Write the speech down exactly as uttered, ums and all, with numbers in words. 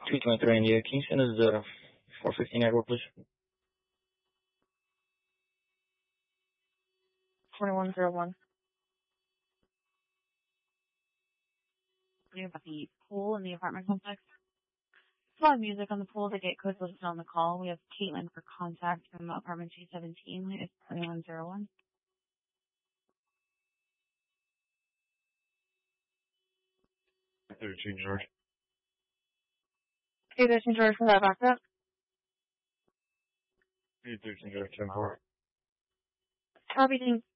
two twenty-three India. Can you send us the four fifteen Edward, please? twenty-one oh one. We have the pool in the apartment complex. There's a lot of music on the pool. The gate code's listed on the call. We have Caitlin for contact from apartment two seventeen. It's twenty-one oh one. thirteen, George. Hey, thirteen, George, for that backup. thirteen, George, ten four. Copy, thanks.